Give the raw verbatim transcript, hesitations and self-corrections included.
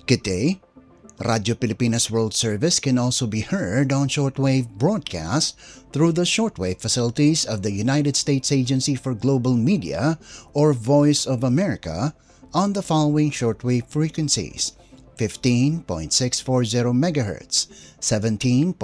Good day. Radio Pilipinas World Service can also be heard on shortwave broadcast through the shortwave facilities of the United States Agency for Global Media or Voice of America on the following shortwave frequencies: fifteen point six four zero megahertz, seventeen